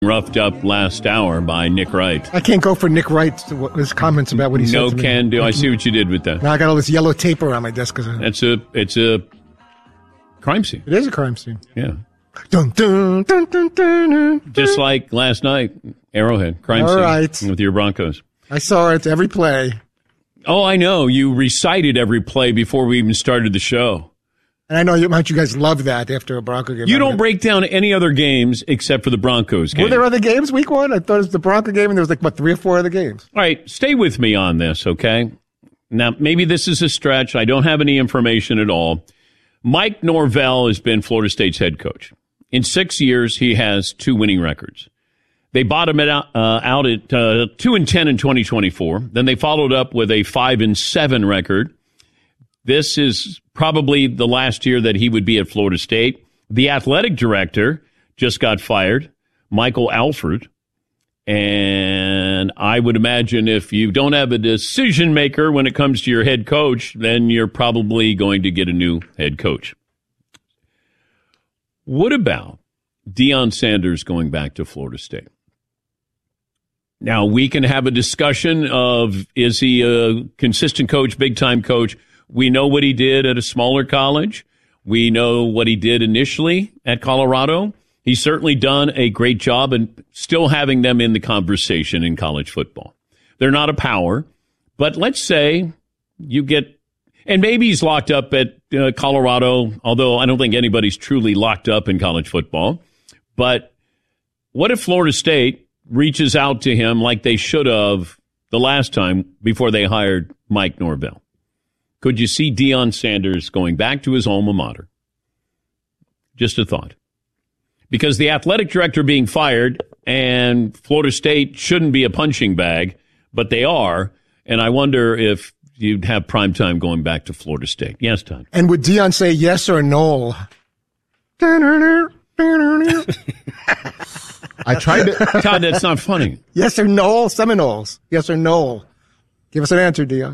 Roughed up last hour by Nick Wright. I can't go for Nick Wright's his comments about what he said to me. No can do. I see what you did with that. Now I got all this yellow tape around my desk. It's a crime scene. It is a crime scene. Yeah. Dun, dun, dun, dun, dun, dun. Just like last night, Arrowhead, crime scene. All right. With your Broncos. I saw it every play. Oh, I know. You recited every play before we even started the show. And I know how much you guys love that after a Bronco game. You don't break down any other games except for the Broncos game. Were there other games week one? I thought it was the Bronco game, and there was 3 or 4 other games. All right, stay with me on this, okay? Now, maybe this is a stretch. I don't have any information at all. Mike Norvell has been Florida State's head coach. In 6 years, he has 2 winning records. They bottomed it out at 2-10 in 2024. Then they followed up with a 5-7 record. This is probably the last year that he would be at Florida State. The athletic director just got fired, Michael Alford. And I would imagine if you don't have a decision maker when it comes to your head coach, then you're probably going to get a new head coach. What about Deion Sanders going back to Florida State? Now, we can have a discussion of, is he a consistent coach, big-time coach? We know what he did at a smaller college. We know what he did initially at Colorado. He's certainly done a great job in still having them in the conversation in college football. They're not a power, but let's say you get, and maybe he's locked up at Colorado, although I don't think anybody's truly locked up in college football. But what if Florida State reaches out to him like they should have the last time before they hired Mike Norvell? Could you see Deion Sanders going back to his alma mater? Just a thought. Because the athletic director being fired and Florida State shouldn't be a punching bag, but they are. And I wonder if you'd have primetime going back to Florida State. Yes, Todd. And would Deion say yes or no? I tried to. Todd, that's not funny. Yes or no? Seminoles. Yes or no? Give us an answer, Deion.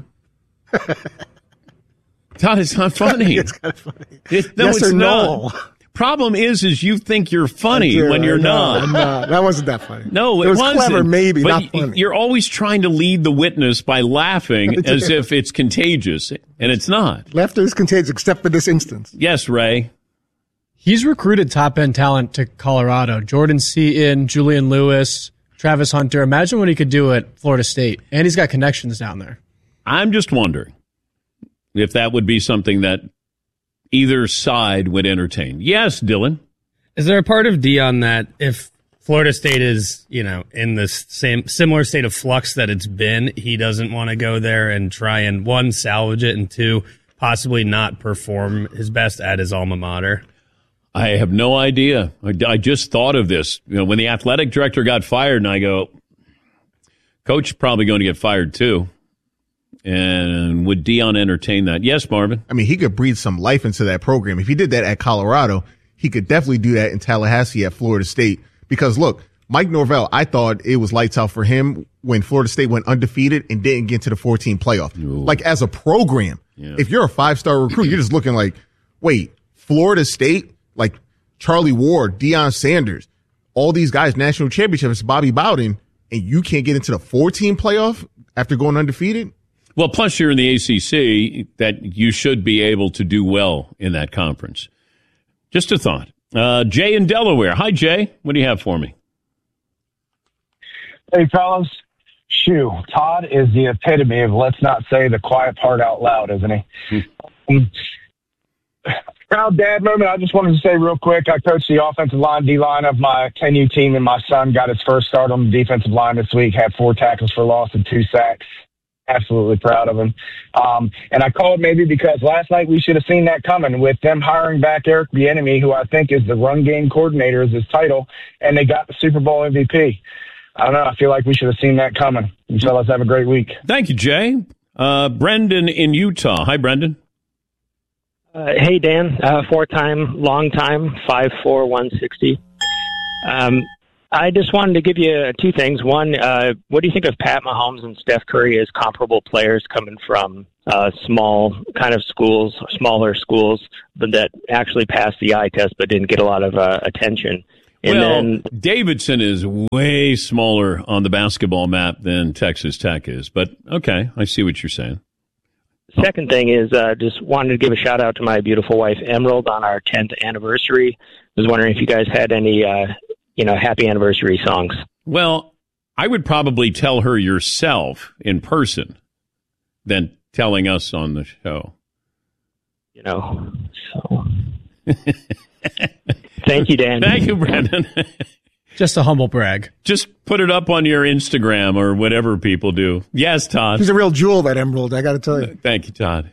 Todd, it's not funny. It's kind of funny. Yes or it's no? Not. Problem is you think you're funny when you're not. I'm not. That wasn't that funny. No, it was wasn't. Clever, maybe, but not funny. You're always trying to lead the witness by laughing as if it's contagious, and it's not. Laughter is contagious, except for this instance. Yes, Ray. He's recruited top-end talent to Colorado. Jordan Seaton, Julian Lewis, Travis Hunter. Imagine what he could do at Florida State. And he's got connections down there. I'm just wondering if that would be something that either side would entertain. Yes, Dylan. Is there a part of Deion that if Florida State is, in this similar state of flux that it's been, he doesn't want to go there and try and, 1, salvage it, and 2, possibly not perform his best at his alma mater? I have no idea. I just thought of this. When the athletic director got fired, and I go, Coach probably going to get fired too. And would Deion entertain that? Yes, Marvin. I mean, he could breathe some life into that program. If he did that at Colorado, he could definitely do that in Tallahassee at Florida State. Because look, Mike Norvell, I thought it was lights out for him when Florida State went undefeated and didn't get to the 14 playoff. Ooh. Like as a program, if you're a 5-star recruit, you're just looking like, wait, Florida State, like Charlie Ward, Deion Sanders, all these guys, national championships, Bobby Bowden, and you can't get into the 14 playoff after going undefeated? Well, plus you're in the ACC, that you should be able to do well in that conference. Just a thought. Jay in Delaware. Hi, Jay. What do you have for me? Hey, fellas. Shoo. Todd is the epitome of let's not say the quiet part out loud, isn't he? Proud dad moment. I just wanted to say real quick, I coached the offensive line, D-line of my 10U team, and my son got his first start on the defensive line this week, had 4 tackles for loss and 2 sacks. Absolutely proud of him. And I called maybe because last night we should have seen that coming with them hiring back Eric Bieniemy, who I think is the run game coordinator is his title, and they got the Super Bowl MVP. I don't know. I feel like we should have seen that coming. You fellas have a great week. Thank you, Jay. Brendan in Utah. Hi, Brendan. Hey, Dan. 4-time, long time, 5'4", 160. I just wanted to give you 2 things. One, what do you think of Pat Mahomes and Steph Curry as comparable players coming from small kind of schools, smaller schools, but that actually passed the eye test but didn't get a lot of attention? And Davidson is way smaller on the basketball map than Texas Tech is. But, okay, I see what you're saying. Second thing is just wanted to give a shout-out to my beautiful wife, Emerald, on our 10th anniversary. I was wondering if you guys had any, happy anniversary songs. Well, I would probably tell her yourself in person than telling us on the show. So... Thank you, Dan. Thank you, Brendan. Just a humble brag. Just put it up on your Instagram or whatever people do. Yes, Todd. He's a real jewel, that Emerald, I got to tell you. Thank you, Todd.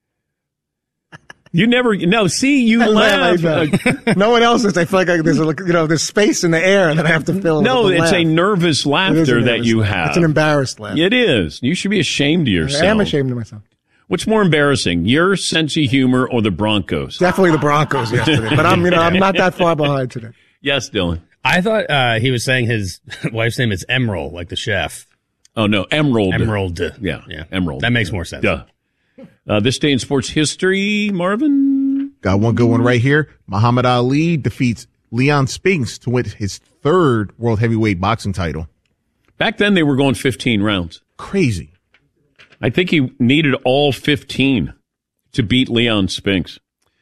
You never, no, see, you laugh. No one else is. I feel like there's space in the air that I have to fill. No, it's laugh. a nervous laughter that you have. It's an embarrassed laugh. It is. You should be ashamed of yourself. I am ashamed of myself. What's more embarrassing, your sense of humor or the Broncos? Definitely the Broncos yesterday, but I'm not that far behind today. Yes, Dylan. I thought he was saying his wife's name is Emerald, like the chef. Oh, no, Emerald. Emerald. Yeah, Emerald. That makes more sense. Duh. This day in sports history, Marvin? Got one good one right here. Muhammad Ali defeats Leon Spinks to win his third world heavyweight boxing title. Back then, they were going 15 rounds. Crazy. I think he needed all 15 to beat Leon Spinks.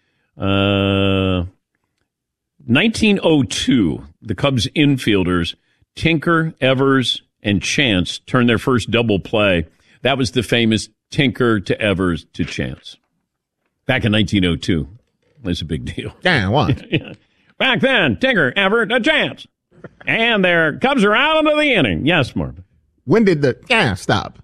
1902, the Cubs infielders, Tinker, Evers, and Chance turned their first double play. That was the famous Tinker to Evers to Chance. Back in 1902. That's a big deal. Yeah, what? Yeah. Back then, Tinker, Evers, to Chance. And their Cubs are out into the inning. Yes, Marvin. When did the stop?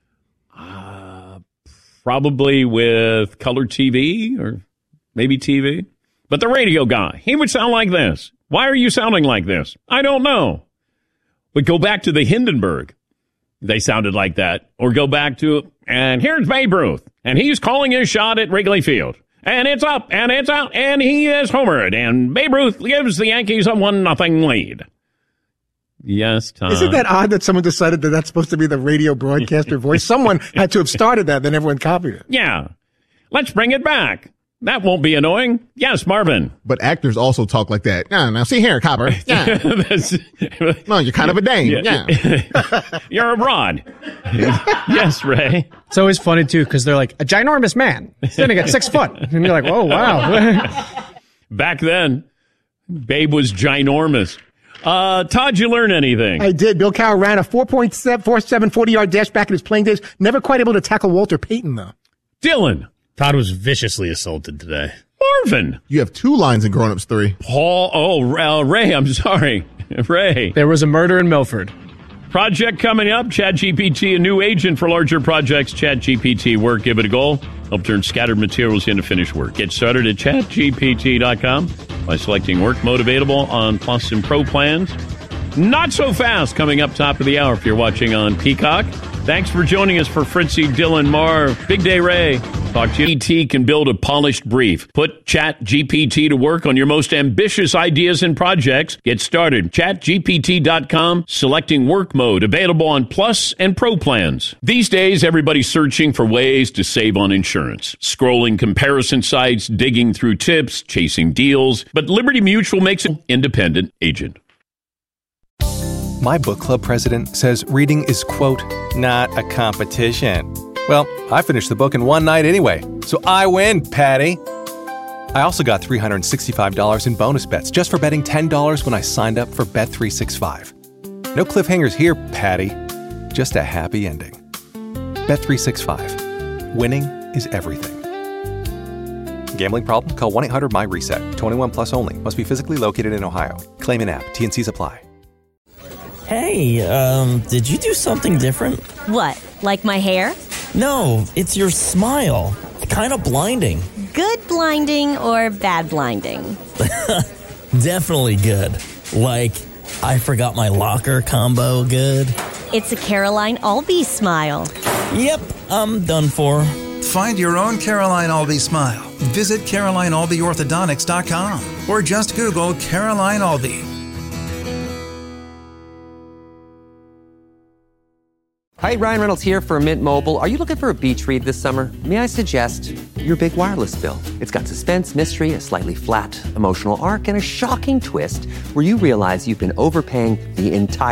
Probably with color TV or maybe TV. But the radio guy, he would sound like this. Why are you sounding like this? I don't know. But go back to the Hindenburg. They sounded like that. Or go back to, and here's Babe Ruth. And he's calling his shot at Wrigley Field. And it's up, and it's out, and he is homered. And Babe Ruth gives the Yankees a 1-0 lead. Yes, Tom. Isn't that odd that someone decided that that's supposed to be the radio broadcaster voice? Someone had to have started that, then everyone copied it. Yeah. Let's bring it back. That won't be annoying. Yes, Marvin. But actors also talk like that. Now see here, Copper. Yeah. No, you're kind of a dame. Yeah. You're abroad. Yes, Ray. It's always funny, too, because they're like, a ginormous man standing at 6 foot. And you're like, oh, wow. Back then, Babe was ginormous. Todd, you learn anything? I did. Bill Cowher ran a 4.47 40-yard dash back in his playing days. Never quite able to tackle Walter Payton, though. Dylan. Todd was viciously assaulted today. Marvin. You have 2 lines in Grown Ups 3. Paul. Oh, Ray, I'm sorry. Ray. There was a murder in Milford. Project coming up. ChatGPT, a new agent for larger projects. ChatGPT work. Give it a go. Help turn scattered materials into finished work. Get started at chatgpt.com by selecting work mode available on Plus and Pro plans. Not so fast coming up top of the hour if you're watching on Peacock. Thanks for joining us for Fritzy, Dylan, Marv, Big Day Ray. Talk to you. GPT can build a polished brief. Put ChatGPT to work on your most ambitious ideas and projects. Get started. ChatGPT.com, selecting work mode, available on Plus and Pro plans. These days, everybody's searching for ways to save on insurance. Scrolling comparison sites, digging through tips, chasing deals. But Liberty Mutual makes an independent agent. My book club president says reading is, quote, not a competition. Well, I finished the book in one night anyway, so I win, Patty. I also got $365 in bonus bets just for betting $10 when I signed up for Bet365. No cliffhangers here, Patty. Just a happy ending. Bet365. Winning is everything. Gambling problem? Call 1-800-MY-RESET. 21 plus only. Must be physically located in Ohio. Claim in app. T&Cs apply. Hey, did you do something different? What, like my hair? No, it's your smile. Kind of blinding. Good blinding or bad blinding? Definitely good. Like, I forgot my locker combo good. It's a Caroline Albee smile. Yep, I'm done for. Find your own Caroline Albee smile. Visit CarolineAlbeeOrthodontics.com or just Google Caroline Albee. Hi, Ryan Reynolds here for Mint Mobile. Are you looking for a beach read this summer? May I suggest your big wireless bill? It's got suspense, mystery, a slightly flat, emotional arc, and a shocking twist where you realize you've been overpaying the entire